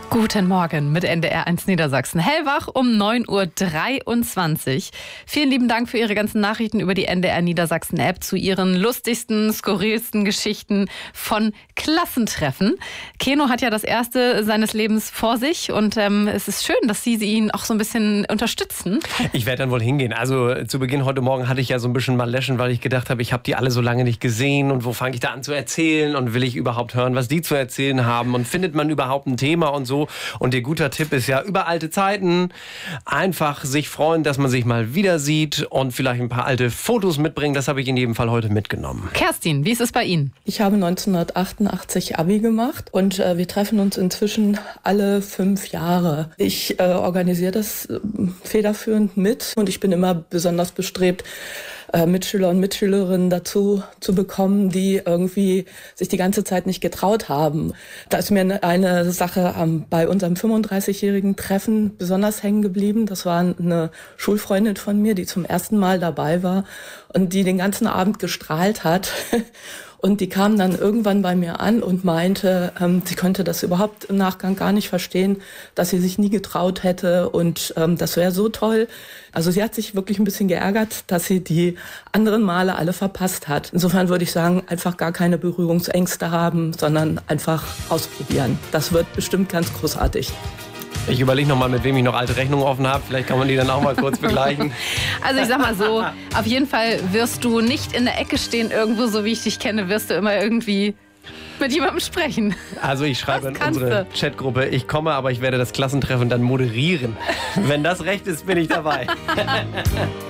Guten Morgen mit NDR1 Niedersachsen. Hellwach um 9.23 Uhr. Vielen lieben Dank für Ihre ganzen Nachrichten über die NDR Niedersachsen App zu Ihren lustigsten, skurrilsten Geschichten von Klassentreffen. Keno hat ja das erste seines Lebens vor sich und es ist schön, dass Sie ihn auch so ein bisschen unterstützen. Ich werde dann wohl hingehen. Also zu Beginn heute Morgen hatte ich ja so ein bisschen mal Läschen, weil ich gedacht habe, ich habe die alle so lange nicht gesehen und wo fange ich da an zu erzählen und will ich überhaupt hören, was die zu erzählen haben und findet man überhaupt ein Thema und so. Und der gute Tipp ist ja, über alte Zeiten einfach sich freuen, dass man sich mal wieder sieht und vielleicht ein paar alte Fotos mitbringen. Das habe ich in jedem Fall heute mitgenommen. Kerstin, wie ist es bei Ihnen? Ich habe 1988 Abi gemacht und wir treffen uns inzwischen alle 5 Jahre. Ich organisiere das federführend mit und ich bin immer besonders bestrebt, Mitschüler und Mitschülerinnen dazu zu bekommen, die irgendwie sich die ganze Zeit nicht getraut haben. Da ist mir eine Sache bei unserem 35-jährigen Treffen besonders hängen geblieben. Das war eine Schulfreundin von mir, die zum ersten Mal dabei war und die den ganzen Abend gestrahlt hat. Und die kam dann irgendwann bei mir an und meinte, sie konnte das überhaupt im Nachgang gar nicht verstehen, dass sie sich nie getraut hätte und das wäre so toll. Also sie hat sich wirklich ein bisschen geärgert, dass sie die anderen Male alle verpasst hat. Insofern würde ich sagen, einfach gar keine Berührungsängste haben, sondern einfach ausprobieren. Das wird bestimmt ganz großartig. Ich überlege nochmal, mit wem ich noch alte Rechnungen offen habe. Vielleicht kann man die dann auch mal kurz begleichen. Also ich sag mal so, auf jeden Fall wirst du nicht in der Ecke stehen irgendwo, so wie ich dich kenne, wirst du immer irgendwie mit jemandem sprechen. Also ich schreibe in unsere Chatgruppe, ich komme, aber ich werde das Klassentreffen dann moderieren. Wenn das recht ist, bin ich dabei.